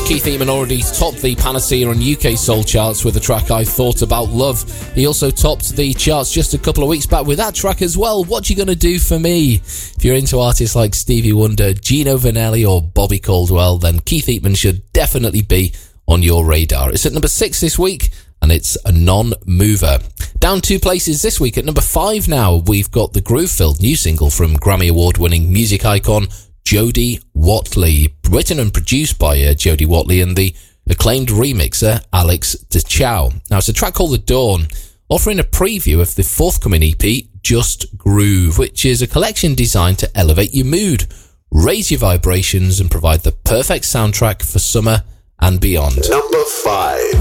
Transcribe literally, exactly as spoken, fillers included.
Keith Eatman already topped the Panacea and U K Soul charts with the track I Thought About Love. He also topped the charts just a couple of weeks back with that track as well, What You Gonna Do For Me. If you're into artists like Stevie Wonder, Gino Vanelli or Bobby Caldwell, then Keith Eatman should definitely be on your radar. It's at number six this week, and it's a non-mover. Down two places this week at number five now, we've got the groove-filled new single from Grammy Award-winning music icon Jody Watley, written and produced by uh, Jody Watley and the acclaimed remixer Alex DeChow. Now, it's a track called The Dawn, offering a preview of the forthcoming E P, Just Groove, which is a collection designed to elevate your mood, raise your vibrations, and provide the perfect soundtrack for summer and beyond. Number five.